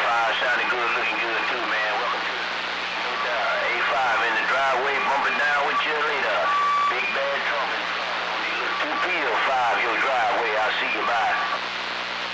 5, sounding good, looking good too, man. Welcome to A5 in the driveway, bumping down with you later. Big bad trumpet on the little 2P or 5, your driveway. I'll see you. Bye.